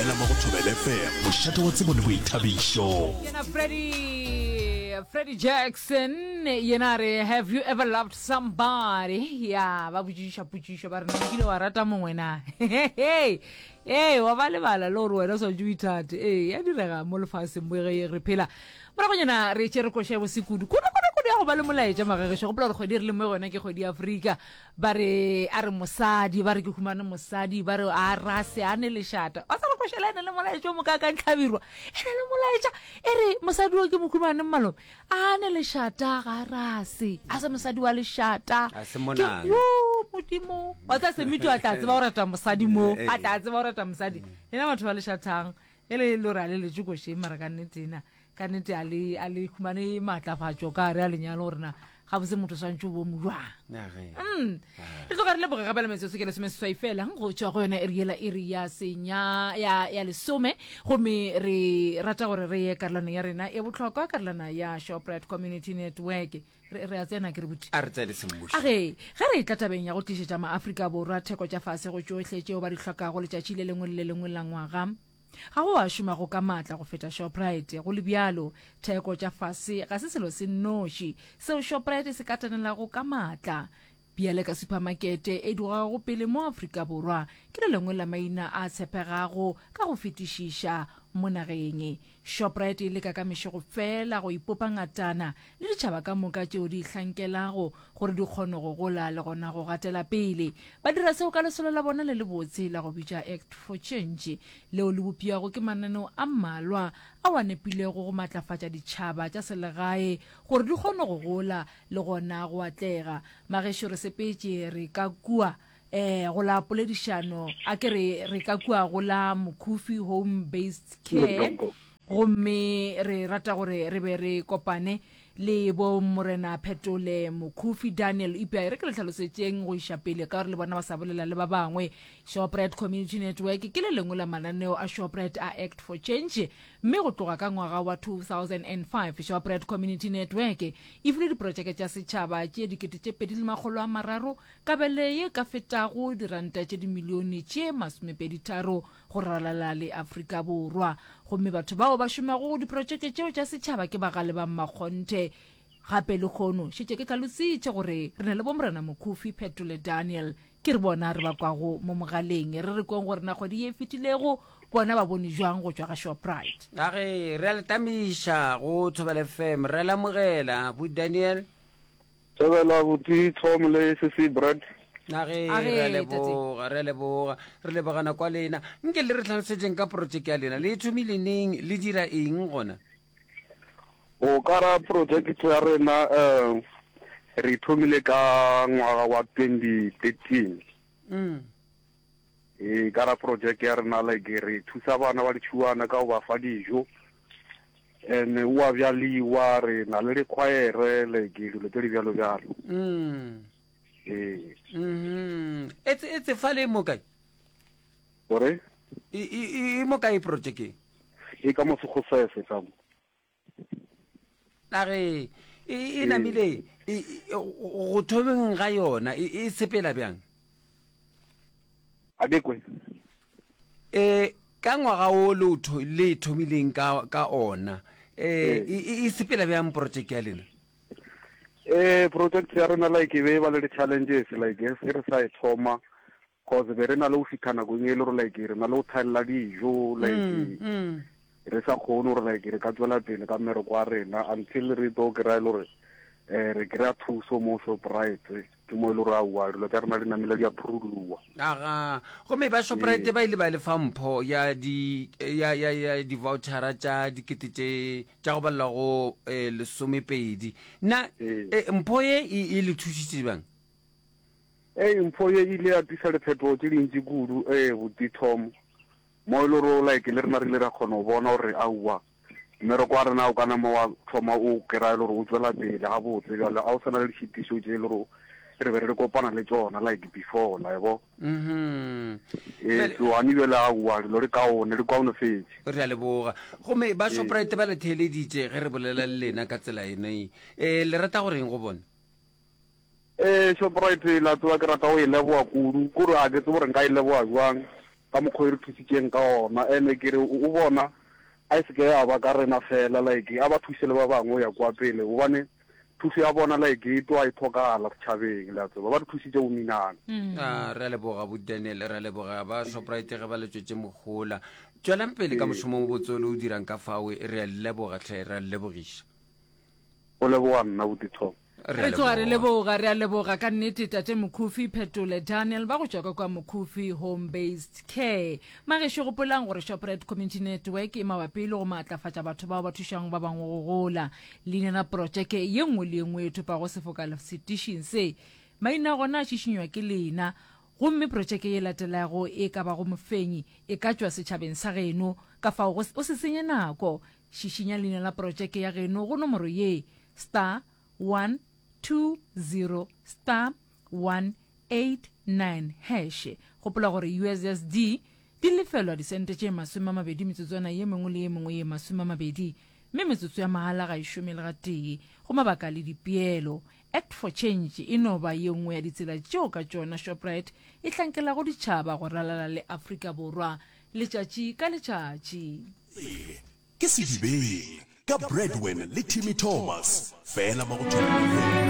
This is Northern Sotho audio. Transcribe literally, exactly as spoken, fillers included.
fela mo go Thobela F M mošate wa tsebo le boithabišo. Yena Freddie Freddie Jackson yena re, have you ever loved somebody? Ya ba botšiša potšišo ba re nna kile wa rata mongwe na hey hey wa ba lebala lo re wena so ju ithate eh ya direga mo lefaseng bo ge re phela mara gonyana re tšere ko shebo sekudu kuna kuna kuna ya go ba le molaetša magagesho go pela re kgwedi re le mo gona ke kgwedi ya Afrika ba re a re mosadi ba re ke humane mosadi ba re a rase a ne lešata a sa re košela ene le molaetša mo ka ka ntlhabirwa ene le molaetša e re mosadi wa ke mokhumane malome a ne lešata ga rase a se mosadi wa lešata a se monang yo modimo wa tsa se mitu a tla tseba o rata mosadi mo a tla tseba o rata mosadi ena batho ba lešathang ele lo ra le le tšuko she mara ka nnetena ka nnete a le a le khumane matlafatšo ka re a lenyalo rena ga botse motho swantse bo mojwang mm e tlo ka re le boga gabela metso se ke le se meswa ifela go tswa go yona eri ya eri ya senya ya ya lesome go me re rata gore re ye karlana ya rena e botlhokwa karlana ya Shoprite Community Network re re a tsena ke re buti a re tsele semmušo age ga re tlatabeng ya go tlišetša maAfrika borwa theko tša fase go tšohle tšeo ba di hlokago letšatši le lengwe le lengwe la ngwaga ga go a šoma go ka matla go feta Shoprite go le bjalo theko tša fase ga se selo se nnoši seo Shoprite se katanelago ka matla biale ka supermarket e dira go pele mo Afrika borwa ke le lengwe la maina a tshepegago ka go fetišiša mo nageng Shoprite le ka ka mešego fela go ipopa ngatana le ditšhaba ka moka tšeo di hlankelago gore di kgone go gola le gona go gatela pele ba dira seo ka lesolo la bona le le botse la go bitša Act for Change leo le bopiago ke mananeo a mmalwa a wa nepilego go matlafatša ditšhaba tša selegae gore di kgone go gola le gona go atlega magešo re sepetše re ka kua eh go la poledišano a ke re re ka kua go la Mokhufi home based care gomme re rata gore re be re kopane le bo Morena Phetole Mokhufi Daniel Ipia re ke le tlhalosetšeng go iša pele ka gore le bona ba sa bolela le ba bangwe Shoprite Community Network ke le lengwe la mananeo a Shoprite a Act for Change mme go tloga ka ngwaga wa two thousand five Shoprite Community Network e file diprojeke tša setšhaba tše dikete tše pedi le makgolo a mararo ka bele ye ka fetago diranta tše dimilione tše masomepedi tharo go ralala le Afrika borwa gomme batho bao ba šomago diprojeke tšeo tša setšhaba ke bagale ba mmakgonthe gape le kgono šetše ke tlhalositše gore re na le bomorena Mokhufi Phetole Daniel ke re bona re bakwago mo mogaleng re re kweng gore na kgwedi ye fetilego bona ba bone jwang go tšwa ga Shoprite age re a letamiša go Thobela F M re lamogela bu Daniel Thobela buti Tom le Sisi Brad age re leboga re leboga re lebogana kwa lena nke le re tlhalosetseng ka projeke ya lena le thomile neng le dira eng gona o kara project ya rena eh re thomile ka ngwaga wa twenty thirteen mm e kara project ya rena like re thusa bana ba ditšhuana ka go ba fa dijo ene wa bjaliwa re na le require like dilo tse di bjalo bjalo mm eh mhm it's it's fa le mo kae ore i i mo kae project e ka mo go sese ka mo age e namile go thomeng ga yona e sepela bjang a dekwe eh ka ngwaga o lotho le thomileng ka ka ona eh e sepela bjang project ya lena eh project ya rena like be ba le challenges like yes re sa e thoma cause be re na le o fitlhana go ngele re like re na le o thalela dijo like re sa kgone gore like re ka tswela pele ka mmere kwa rena until re to kry-a le gore eh re kry-a thuso mo Shoprite ke mo le gore a wa dilo tsa rena di namile di approve-luwa aga gomme ba Shoprite ba ile ba le fampho ya di ya ya ya di voucher tša dikete tše tša go balla go lesomepedi na mpho ye e le thusitse bang eh mpho ye ile ya tisa le phetho tše dintsi kudu eh buti Tom mo le ro like le rena re le ra kgona go bona gore aua mme re kwa rena o kana mo wa thoma o kry-a le gore o tswela pele ga botse jalo a o sana le ditšhitišo tše le gore re be re kopana le tsona like before la ebo mhm eh so ani bela aua le re ka one le kwa ono fetse re a leboga gomme ba Shoprite ba le theleditše ge re bolela le lena ka tsela ene eh le rata gore eng go bona eh Shoprite la twa ke rata o e leboa kudu kore a ke tse gore nka e leboa jwang ka mokgwa e re thusitseng ka ona ene ke re o bona a se ke ya ba ka rena fela like a ba thuse le ba bangwe ya kwa pele gobane thuso ya bona like e tlo a ithokala setšhabeng le tse ba ba thusitse go minana a re leboga bo Daniel re leboga ba Shoprite ge ba letswetse mogola tswelang pele ka mošomo mo botsolo o dirang ka fawe re leboga tle re lebogisha o leboga nna botitho re tloga re leboga re a leboga ka nnete tate Mokhufi Phetole Daniel ba go tswa kwa Mokhufi home based care magesho go polang gore Shoprite community network e mabapi le go maatlafatsa batho ba ba thušang ba bangwe go gola leina la projeke ye nngwe le nngwe e thopa go sefokala station se maina gona a šišinywa ke lena gomme projeke ye latelago e ka ba go mofenyi e ka tswa setšhabeng sa geno ka fao o se senye nako šišinya leina la projeke ya geno go nomoro ye star one two zero star one eight nine hash gopola gore U S S D di lefelwa disente tše masome a mabedi metsotswana ye mengwe le ye mengwe ye masome a mabedi mme metsotso ya mahala ga e šome le ga tee go mabaka le dipeelo act for change e no ba ye nngwe ya ditsela tšeo ka tšona Shoprite e hlankela go ditšhaba go ralala le Afrika Borwa letšatši ka letšatši ke sedibeng ka Breadwin le Timmy Thomas fela mo go